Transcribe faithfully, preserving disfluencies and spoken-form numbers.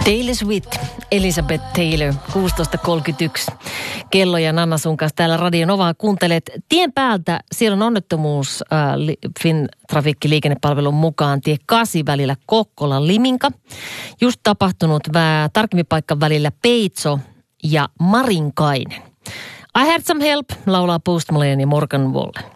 Taylor Swift, Elizabeth Taylor, kuusitoista kolmekymmentäyksi. Kello ja Nanna sun kanssa täällä Radio Novaa kuuntelet. Tien päältä siellä on onnettomuus äh, Fintrafikki-liikennepalvelun mukaan tie kahdeksan välillä Kokkola-Liminka. Just tapahtunut vää, tarkemmin paikka välillä Peitso ja Marinkainen. I had some help, laulaa Post Malone ja Morgan Wallen.